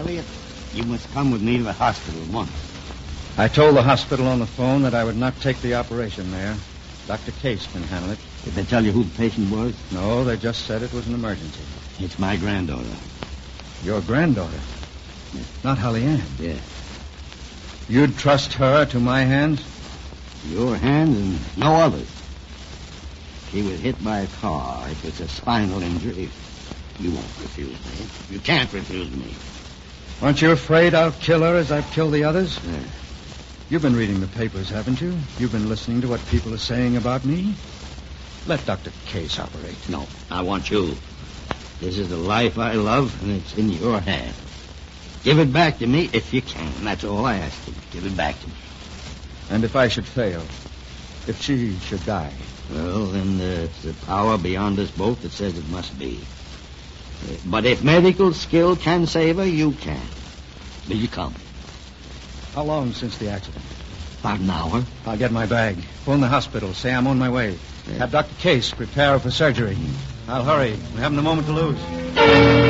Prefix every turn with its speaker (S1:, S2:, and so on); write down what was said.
S1: Elliot, you must come with me to the hospital at once.
S2: I told the hospital on the phone that I would not take the operation there. Dr. Case can handle it.
S1: Did they tell you who the patient was?
S2: No, they just said it was an emergency.
S1: It's my granddaughter.
S2: Your granddaughter? Not Holly Ann.
S1: Yeah.
S2: You'd trust her to my hands?
S1: Your hands and no others. She was hit by a car. It was a spinal injury. You won't refuse me. You can't refuse me.
S2: Aren't you afraid I'll kill her as I've killed the others?
S1: Yeah.
S2: You've been reading the papers, haven't you? You've been listening to what people are saying about me? Let Dr. Case operate.
S1: No, I want you. This is the life I love, and it's in your hands. Give it back to me if you can. That's all I ask you. Give it back to me.
S2: And if I should fail? If she should die?
S1: Well, then there's a power beyond us both that says it must be. But if medical skill can save her, you can. Will you come?
S2: How long since the accident?
S1: About an hour.
S2: I'll get my bag. Phone the hospital. Say I'm on my way.
S1: Yeah.
S2: Have Dr. Case prepare her for surgery. I'll hurry. We haven't a moment to lose.